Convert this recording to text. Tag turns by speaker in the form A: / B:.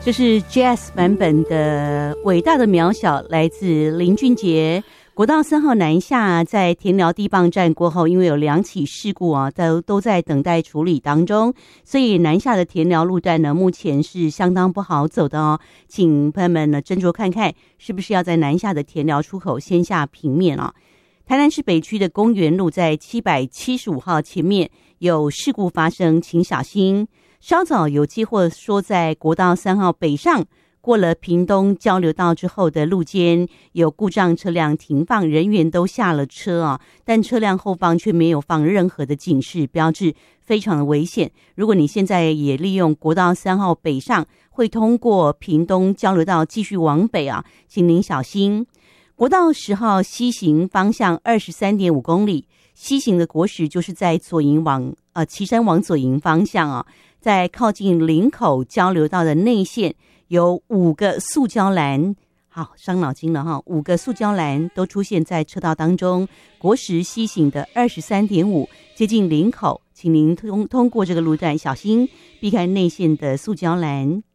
A: 这是 Jazz 版本的《伟大的渺小》，来自林俊杰。国道3号南下，在田寮地磅站过后，因为有2起事故啊，都在等待处理当中，所以南下的田寮路段呢，目前是相当不好走的哦。请朋友们呢斟酌看看，是不是要在南下的田寮出口先下平面啊？台南市北区的公园路在775号前面有事故发生，请小心。稍早有接获说，在国道3号北上过了屏东交流道之后的路肩有故障车辆停放，人员都下了车啊，但车辆后方却没有放任何的警示标志，非常的危险。如果你现在也利用国道3号北上，会通过屏东交流道继续往北啊，请您小心。国道10号西行方向 23.5 公里，西行的国时就是在旗山往左营方向啊，在靠近林口交流道的内线有5个塑胶栏，好伤脑筋了哈，5个塑胶栏都出现在车道当中。国时西行的 23.5 接近林口，请您通过这个路段小心避开内线的塑胶栏。